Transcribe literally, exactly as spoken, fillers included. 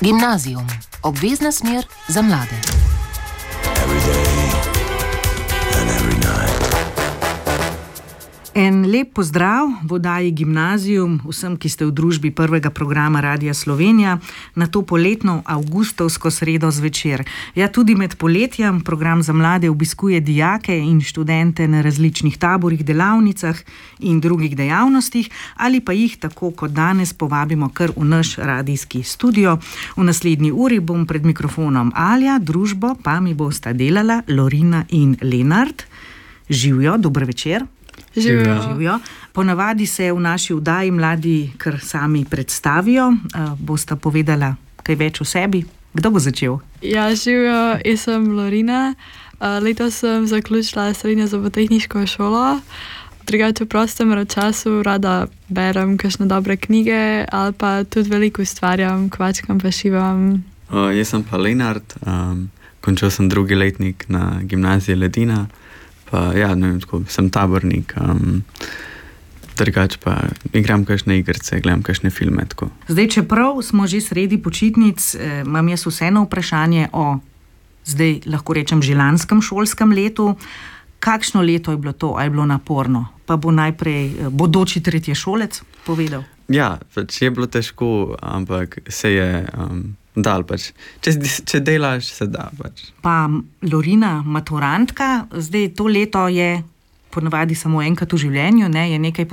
Gimnazijum. Obvezna smer za mlade. En lep pozdrav v oddaji Gimnazijum vsem, ki ste v družbi prvega programa Radia Slovenija na to poletno avgustovsko sredo zvečer. Ja, tudi med poletjem program za mlade obiskuje dijake in študente na različnih taborih, delavnicah in drugih dejavnostih, ali pa jih tako kot danes povabimo kar v naš radijski studio. V naslednji uri bom pred mikrofonom Alja, družbo pa mi bosta delala Lorina in Lenart. Živjo, dober večer. Živijo. Živijo. Ponavadi se v naši oddaji mladi kar sami predstavijo. Uh, bosta povedala kaj več o sebi. Kdo bo začel? Ja, živijo, jaz sem Lorina. Uh, letos sem zaključila srednjo zobotehniško šolo. Drugače v prostem času rada berem kakšne dobre knjige ali pa tudi veliko ustvarjam, kvačkam pa šivam. Uh, jaz sem pa Lenart. Um, končal sem drugi letnik na gimnaziji Ledina. Pa, ja, ne vem, tako, sem tabornik, um, drugače pa igram kakšne igrice, gledam kakšne filme. Tako. Zdaj, čeprav smo že sredi počitnic, eh, imam jaz vseeno vprašanje o, zdaj lahko rečem, že lanskem šolskem letu. Kakšno leto je bilo to, a je bilo naporno? Pa bo najprej eh, bodoči tretješolec povedal. Ja, pač je bilo težko, ampak se je... Um, dal pač. Če, če delaš, se da pač. Pa Lorina, maturantka, zdaj to leto je ponavadi samo enkrat v življenju, ne, je nekaj